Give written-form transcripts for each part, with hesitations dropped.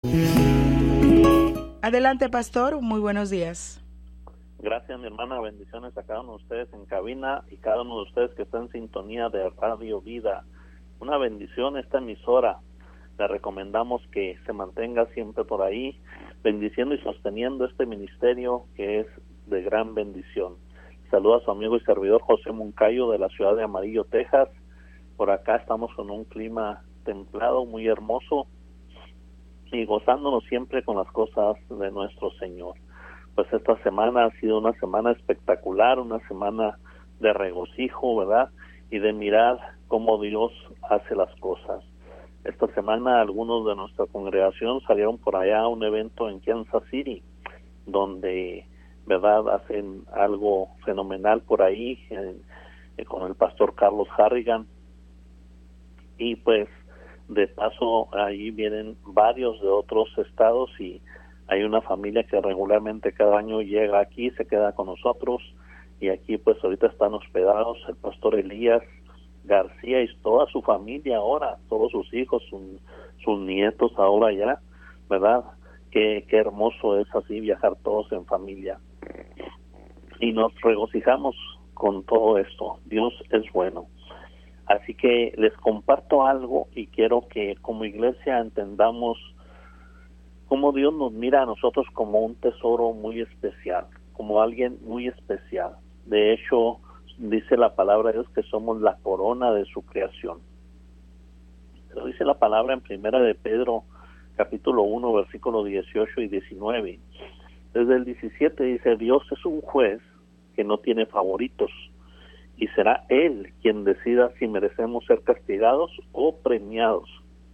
Adelante, pastor. Muy buenos días. Gracias, mi hermana. Bendiciones a cada uno de ustedes en cabina y cada uno de ustedes que está en sintonía de Radio Vida. Una bendición esta emisora. Le recomendamos que se mantenga siempre por ahí, bendiciendo y sosteniendo este ministerio que es de gran bendición. Saluda a su amigo y servidor José Moncayo de la ciudad de Amarillo, Texas. Por acá estamos con un clima templado, muy hermoso, y gozándonos siempre con las cosas de nuestro Señor. Pues esta semana ha sido una semana espectacular, una semana de regocijo, ¿verdad? Y de mirar cómo Dios hace las cosas. Esta semana algunos de nuestra congregación salieron por allá a un evento en Kansas City, donde, ¿verdad?, hacen algo fenomenal por ahí con el pastor Carlos Harrigan. Y pues de paso ahí vienen varios de otros estados y hay una familia que regularmente cada año llega aquí, se queda con nosotros y aquí pues ahorita están hospedados el pastor Elías García y toda su familia ahora, todos sus hijos, sus nietos ahora ya, ¿verdad? Qué hermoso es así viajar todos en familia. Y nos regocijamos con todo esto. Dios es bueno. Así que les comparto algo y quiero que como iglesia entendamos cómo Dios nos mira a nosotros como un tesoro muy especial, como alguien muy especial. De hecho, dice la palabra de Dios que somos la corona de su creación. Pero dice la palabra en Primera de Pedro, capítulo 1, versículos 18 y 19. Desde el 17 dice, Dios es un juez que no tiene favoritos, y será Él quien decida si merecemos ser castigados o premiados,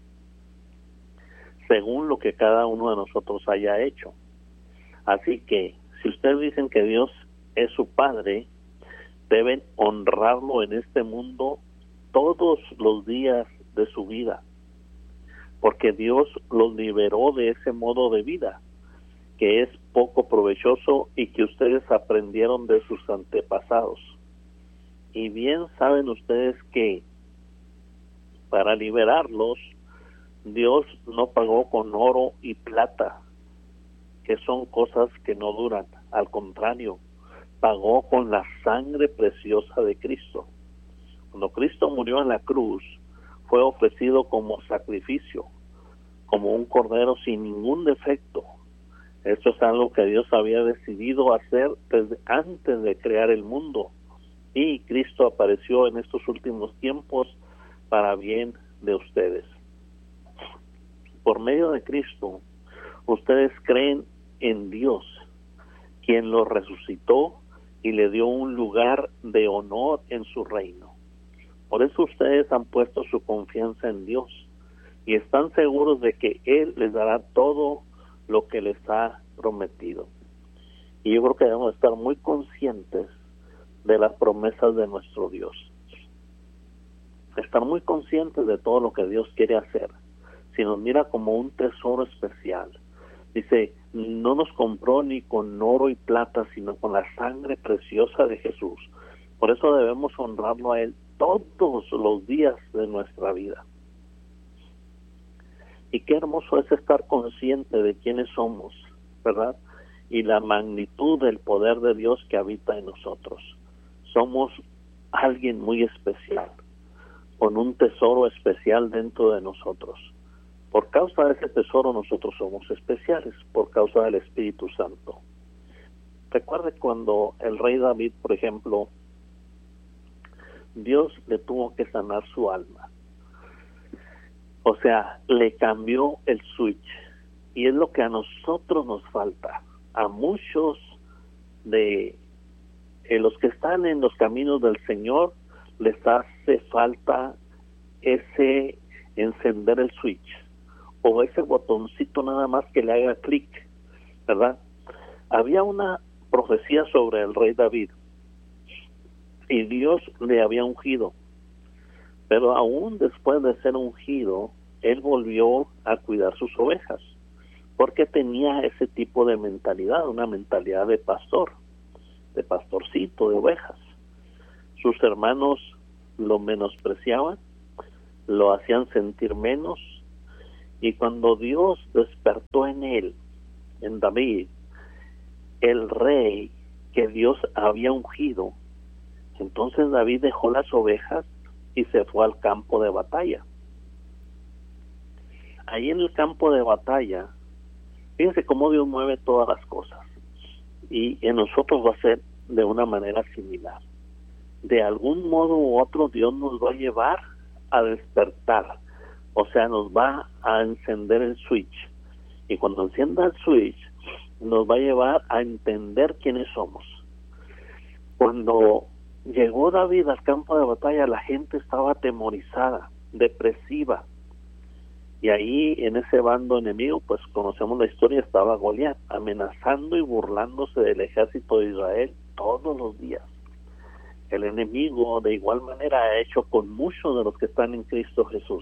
según lo que cada uno de nosotros haya hecho. Así que, si ustedes dicen que Dios es su Padre, deben honrarlo en este mundo todos los días de su vida, porque Dios los liberó de ese modo de vida, que es poco provechoso y que ustedes aprendieron de sus antepasados. Y bien saben ustedes que para liberarlos, Dios no pagó con oro y plata, que son cosas que no duran. Al contrario, pagó con la sangre preciosa de Cristo. Cuando Cristo murió en la cruz, fue ofrecido como sacrificio, como un cordero sin ningún defecto. Esto es algo que Dios había decidido hacer desde antes de crear el mundo. Y Cristo apareció en estos últimos tiempos para bien de ustedes. Por medio de Cristo, ustedes creen en Dios, quien lo resucitó y le dio un lugar de honor en su reino. Por eso ustedes han puesto su confianza en Dios y están seguros de que Él les dará todo lo que les ha prometido. Y yo creo que debemos estar muy conscientes de las promesas de nuestro Dios. Estar muy conscientes de todo lo que Dios quiere hacer. Si nos mira como un tesoro especial. Dice, no nos compró ni con oro y plata, sino con la sangre preciosa de Jesús. Por eso debemos honrarlo a Él todos los días de nuestra vida. Y qué hermoso es estar consciente de quiénes somos, ¿verdad? Y la magnitud del poder de Dios que habita en nosotros. Somos alguien muy especial, con un tesoro especial dentro de nosotros. Por causa de ese tesoro nosotros somos especiales, por causa del Espíritu Santo. Recuerde cuando el rey David, por ejemplo, Dios le tuvo que sanar su alma. O sea, le cambió el switch. Y es lo que a nosotros nos falta. A muchos de los que están en los caminos del Señor les hace falta ese encender el switch o ese botoncito nada más que le haga clic, ¿verdad? Había una profecía sobre el rey David y Dios le había ungido, pero aún después de ser ungido, él volvió a cuidar sus ovejas porque tenía ese tipo de mentalidad, una mentalidad de pastor, de pastorcito, de ovejas. Sus hermanos lo menospreciaban, lo hacían sentir menos Y cuando Dios despertó en él, en David, el rey que Dios había ungido, entonces David dejó las ovejas y se fue al campo de batalla. Ahí en el campo de batalla, fíjense cómo Dios mueve todas las cosas. Y en nosotros va a ser de una manera similar. De algún modo u otro Dios nos va a llevar a despertar. O sea, nos va a encender el switch. Y cuando encienda el switch, nos va a llevar a entender quiénes somos. Cuando llegó David al campo de batalla, la gente estaba atemorizada, depresiva. Y ahí, en ese bando enemigo, pues conocemos la historia, estaba Goliat, amenazando y burlándose del ejército de Israel todos los días. El enemigo, de igual manera, ha hecho con muchos de los que están en Cristo Jesús.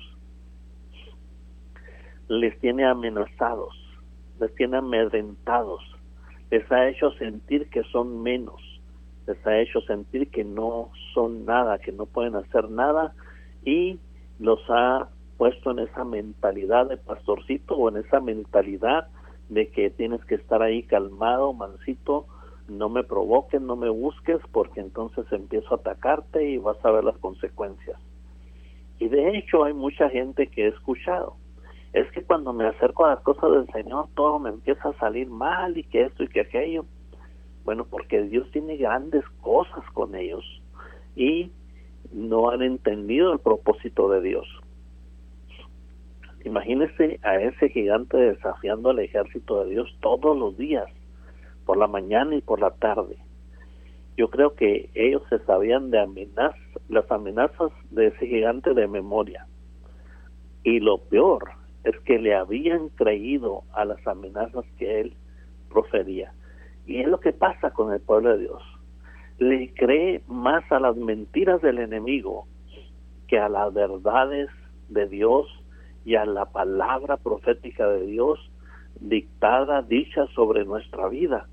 Les tiene amenazados, les tiene amedrentados, les ha hecho sentir que son menos, les ha hecho sentir que no son nada, que no pueden hacer nada, y los ha puesto en esa mentalidad de pastorcito, o en esa mentalidad de que tienes que estar ahí calmado, mansito, no me provoques, no me busques, porque entonces empiezo a atacarte y vas a ver las consecuencias. Y de hecho hay mucha gente que he escuchado, es que cuando me acerco a las cosas del Señor, todo me empieza a salir mal, y que esto y que aquello. Bueno, porque Dios tiene grandes cosas con ellos, y no han entendido el propósito de Dios. Imagínese a ese gigante desafiando al ejército de Dios todos los días, por la mañana y por la tarde. Yo creo que ellos se sabían de las amenazas de ese gigante de memoria. Y lo peor es que le habían creído a las amenazas que él profería. Y es lo que pasa con el pueblo de Dios. Le cree más a las mentiras del enemigo que a las verdades de Dios y a la palabra profética de Dios dictada, dicha sobre nuestra vida.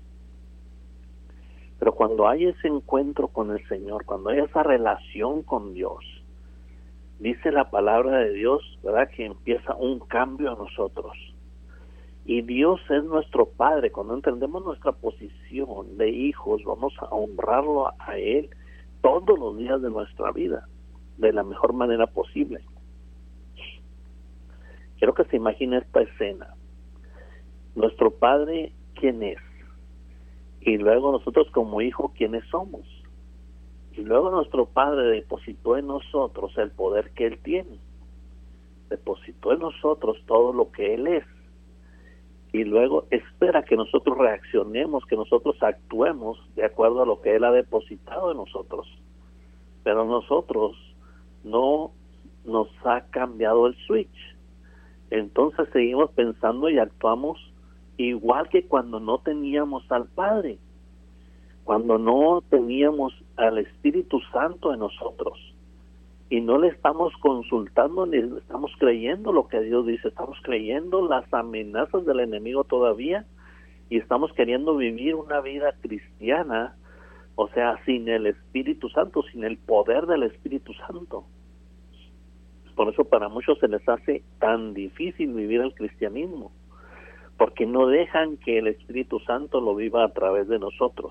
Pero cuando hay ese encuentro con el Señor, cuando hay esa relación con Dios, dice la palabra de Dios, ¿verdad?, que empieza un cambio a nosotros. Y Dios es nuestro Padre. Cuando entendemos nuestra posición de hijos, vamos a honrarlo a Él todos los días de nuestra vida, de la mejor manera posible. Quiero que se imagine esta escena. Nuestro Padre, ¿quién es? Y luego nosotros como hijos, ¿quiénes somos? Y luego nuestro Padre depositó en nosotros el poder que Él tiene. Depositó en nosotros todo lo que Él es. Y luego espera que nosotros reaccionemos, que nosotros actuemos de acuerdo a lo que Él ha depositado en nosotros. Pero nosotros no nos ha cambiado el switch. Entonces seguimos pensando y actuamos igual que cuando no teníamos al Padre, cuando no teníamos al Espíritu Santo en nosotros, y no le estamos consultando ni le estamos creyendo lo que Dios dice, estamos creyendo las amenazas del enemigo todavía, y estamos queriendo vivir una vida cristiana, o sea, sin el Espíritu Santo, sin el poder del Espíritu Santo. Por eso para muchos se les hace tan difícil vivir el cristianismo, porque no dejan que el Espíritu Santo lo viva a través de nosotros.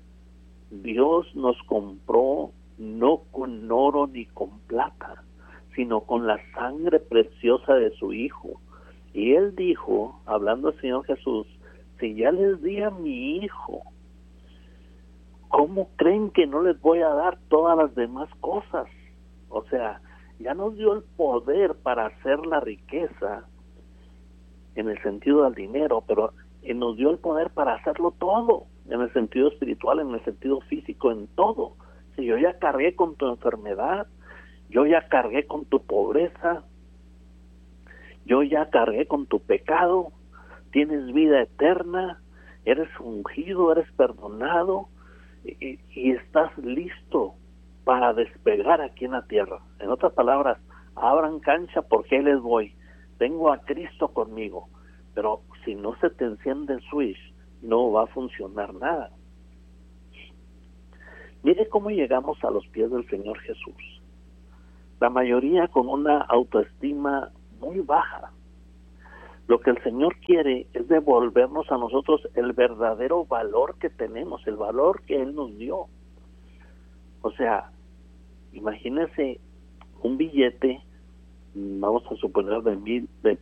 Dios nos compró no con oro ni con plata, sino con la sangre preciosa de su Hijo. Y Él dijo, hablando al Señor Jesús, si ya les di a mi Hijo, ¿cómo creen que no les voy a dar todas las demás cosas? O sea, ya nos dio el poder para hacer la riqueza, en el sentido del dinero, pero nos dio el poder para hacerlo todo, en el sentido espiritual, en el sentido físico, en todo. Si yo ya cargué con tu enfermedad, yo ya cargué con tu pobreza, yo ya cargué con tu pecado, tienes vida eterna, eres ungido, eres perdonado, y estás listo para despegar aquí en la tierra. En otras palabras, abran cancha porque Él les voy. Tengo a Cristo conmigo, pero si no se te enciende el switch, no va a funcionar nada. Mire cómo llegamos a los pies del Señor Jesús. La mayoría con una autoestima muy baja, Lo que el Señor quiere es devolvernos a nosotros el verdadero valor que tenemos, el valor que Él nos dio. O sea, imagínese un billete, vamos a suponer de